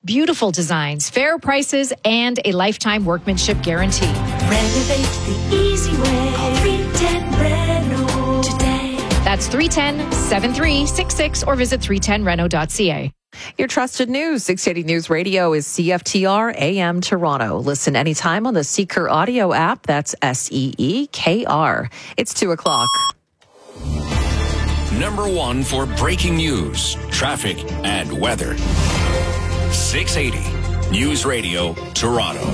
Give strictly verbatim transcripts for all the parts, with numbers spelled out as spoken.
Beautiful designs, fair prices, and a lifetime workmanship guarantee. Renovate the easy way. Call three ten Reno today. That's three one zero, seven three six six or visit three ten reno dot c a. Your trusted news, six eighty News Radio is C F T R A M Toronto. Listen anytime on the Seeker audio app. That's S E E K R. It's two o'clock. Number one for breaking news, traffic, and weather. six eighty News Radio, Toronto.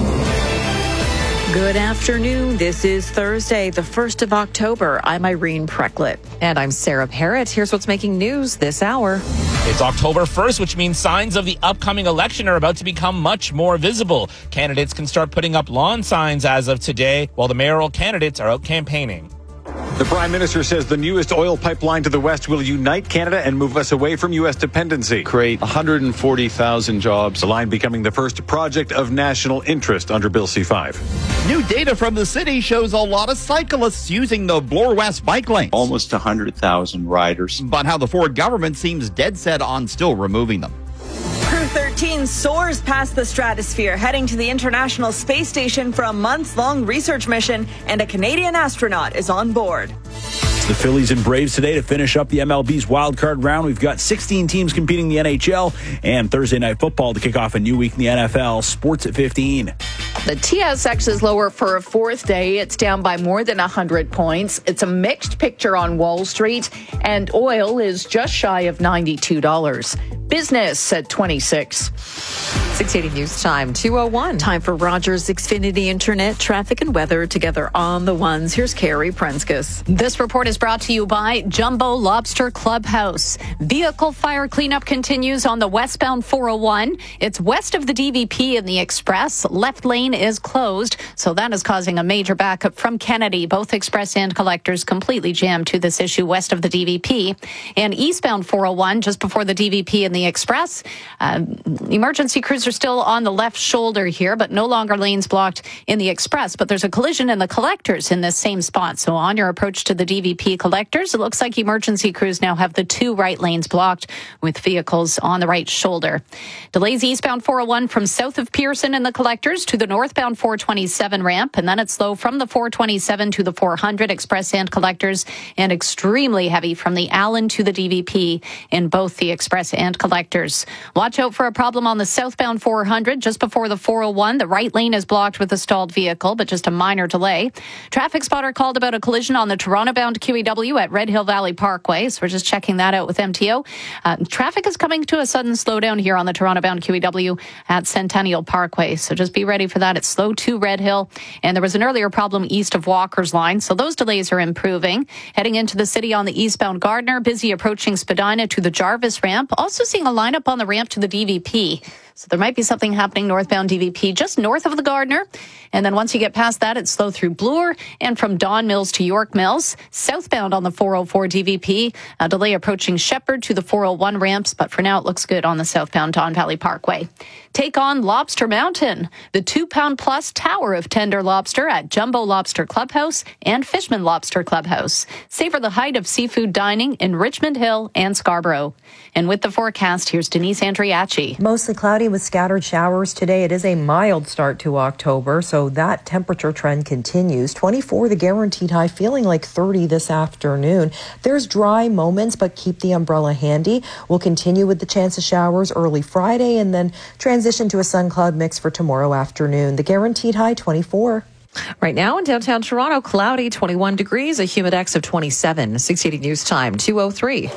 Good afternoon. This is Thursday, the first of October. I'm Irene Precklett. And I'm Sarah Parrott. Here's what's making news this hour. It's October first, which means signs of the upcoming election are about to become much more visible. Candidates can start putting up lawn signs as of today, while the mayoral candidates are out campaigning. The Prime Minister says the newest oil pipeline to the west will unite Canada and move us away from U S dependency. Create one hundred forty thousand jobs. The line becoming the first project of national interest under Bill C five. New data from the city shows a lot of cyclists using the Bloor West bike lanes. Almost one hundred thousand riders. But how the Ford government seems dead set on still removing them. Crew thirteen soars past the stratosphere, heading to the International Space Station for a months-long research mission, and a Canadian astronaut is on board. The Phillies and Braves today to finish up the M L B's wildcard round. We've got sixteen teams competing in the N H L and Thursday Night Football to kick off a new week in the N F L. Sports at fifteen. The T S X is lower for a fourth day. It's down by more than one hundred points. It's a mixed picture on Wall Street, and oil is just shy of ninety-two dollars. Business at twenty-six. six eighty News Time, two oh one. Time for Rogers Xfinity Internet, traffic and weather together on the ones. Here's Carrie Prenskus. This report is brought to you by Jumbo Lobster Clubhouse. Vehicle fire cleanup continues on the westbound four oh one. It's west of the D V P in the Express. Left lane is closed, so that is causing a major backup from Kennedy. Both Express and Collectors completely jammed to this issue west of the D V P. And eastbound four oh one, just before the D V P in the Express. Uh, emergency crews are still on the left shoulder here, but no longer lanes blocked in the Express. But there's a collision in the Collectors in this same spot. So on your approach to the D V P Collectors, it looks like emergency crews now have the two right lanes blocked with vehicles on the right shoulder. Delays eastbound four oh one from south of Pearson in the Collectors to the northbound four twenty-seven ramp, and then it's slow from the four twenty-seven to the four hundred Express and Collectors, and extremely heavy from the Allen to the D V P in both the Express and Collectors. Watch out for a problem on the southbound four hundred just before the four oh one. The right lane is blocked with a stalled vehicle, but just a minor delay. Traffic spotter called about a collision on the Toronto-bound Q E W at Red Hill Valley Parkway, so we're just checking that out with M T O. Uh, traffic is coming to a sudden slowdown here on the Toronto-bound Q E W at Centennial Parkway, so just be ready for that. It's slow to Red Hill, and there was an earlier problem east of Walker's Line, so those delays are improving. Heading into the city on the eastbound Gardner, busy approaching Spadina to the Jarvis ramp. Also seeing a lineup on the ramp to the D V P. So there might be something happening northbound D V P just north of the Gardner. And then once you get past that, it's slow through Bloor and from Don Mills to York Mills. Southbound on the four oh four D V P, a delay approaching Shepherd to the four oh one ramps. But for now, it looks good on the southbound Don Valley Parkway. Take on Lobster Mountain, the two-pound plus tower of tender lobster at Jumbo Lobster Clubhouse and Fishman Lobster Clubhouse. Savor the height of seafood dining in Richmond Hill and Scarborough. And with the forecast, here's Denise Andriachi. Mostly cloudy with scattered showers today. It is a mild start to October, so that temperature trend continues. twenty-four, the guaranteed high, feeling like thirty this afternoon. There's dry moments, but keep the umbrella handy. We'll continue with the chance of showers early Friday and then transition to a sun-cloud mix for tomorrow afternoon. The guaranteed high, twenty-four. Right now in downtown Toronto, cloudy, twenty-one degrees, a humidex of twenty-seven. six eighty News Time, two oh three.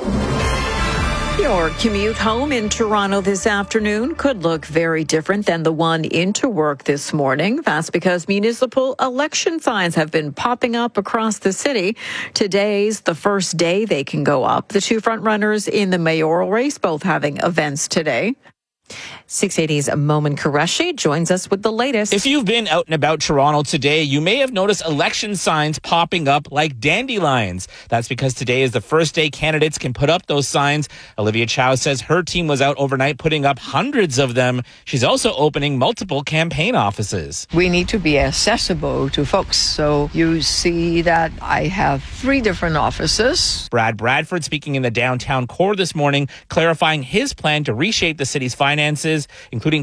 Your commute home in Toronto this afternoon could look very different than the one into work this morning. That's because municipal election signs have been popping up across the city. Today's the first day they can go up. The two frontrunners in the mayoral race both having events today. six eighty's Momin Qureshi joins us with the latest. If you've been out and about Toronto today, you may have noticed election signs popping up like dandelions. That's because today is the first day candidates can put up those signs. Olivia Chow says her team was out overnight putting up hundreds of them. She's also opening multiple campaign offices. We need to be accessible to folks. So you see that I have three different offices. Brad Bradford speaking in the downtown core this morning, clarifying his plan to reshape the city's finances, including